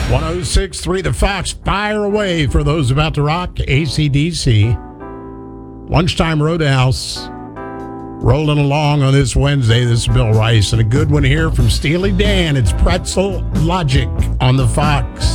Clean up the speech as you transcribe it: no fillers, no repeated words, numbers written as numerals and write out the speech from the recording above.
106.3 The Fox. Fire away for those about to rock. AC/DC. Lunchtime Roadhouse. Rolling along on this Wednesday. This is Bill Rice. And a good one here from Steely Dan. It's Pretzel Logic on the Fox.